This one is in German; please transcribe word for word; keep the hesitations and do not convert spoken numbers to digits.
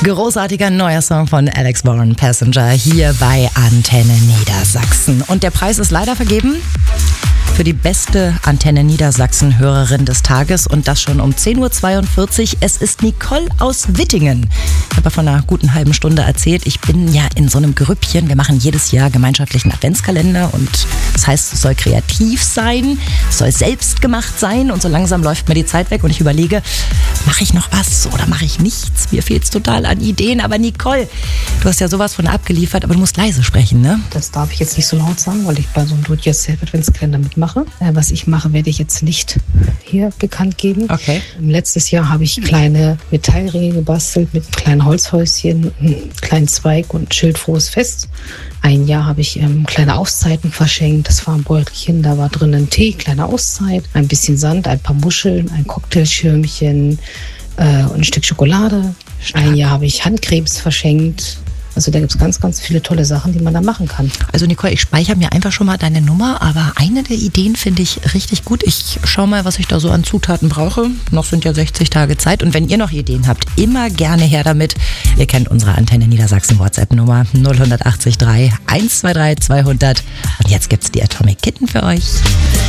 Großartiger neuer Song von Alex Warren, Passenger, hier bei Antenne Niedersachsen. Und der Preis ist leider vergeben für die beste Antenne Niedersachsen-Hörerin des Tages und das schon um zehn Uhr zweiundvierzig. Es ist Nicole aus Wittingen. Ich habe ja vor einer guten halben Stunde erzählt, ich bin ja in so einem Grüppchen. Wir machen jedes Jahr gemeinschaftlichen Adventskalender und das heißt, es soll kreativ sein, es soll selbst gemacht sein und so langsam läuft mir die Zeit weg und ich überlege, mache ich noch was oder mache ich nichts? Mir fehlt es total an Ideen, aber Nicole, du hast ja sowas von abgeliefert, aber du musst leise sprechen, ne? Das darf ich jetzt nicht so laut sagen, weil ich bei so einem Do-it-yourself-Adventskalender mitmache. Was ich mache, werde ich jetzt nicht hier bekannt geben. Okay. Letztes Jahr habe ich kleine Metallringe gebastelt mit einem kleinen Holzhäuschen, einem kleinen Zweig und ein Schild Frohes Fest. Ein Jahr habe ich ähm, kleine Auszeiten verschenkt. Das war ein Beutelchen, da war drin ein Tee, kleine Auszeit, ein bisschen Sand, ein paar Muscheln, ein Cocktailschirmchen äh, und ein Stück Schokolade. Stark. Ein Jahr habe ich Handcremes verschenkt. Also da gibt es ganz, ganz viele tolle Sachen, die man da machen kann. Also Nicole, ich speichere mir einfach schon mal deine Nummer, aber eine der Ideen finde ich richtig gut. Ich schaue mal, was ich da so an Zutaten brauche. Noch sind ja sechzig Tage Zeit. Und wenn ihr noch Ideen habt, immer gerne her damit. Ihr kennt unsere Antenne Niedersachsen WhatsApp-Nummer null acht drei eins zwei drei zweihundert. Und jetzt gibt's die Atomic Kitten für euch.